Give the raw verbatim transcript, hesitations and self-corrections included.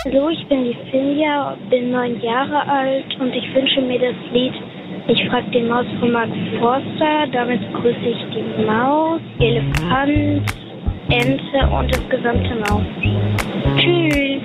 Hallo, ich bin die Finja, bin neun Jahre alt und ich wünsche mir das Lied Ich frag den Maus von Mark Forster. Damit grüße ich die Maus, Elefant, Ente und das gesamte Maus. Tschüss.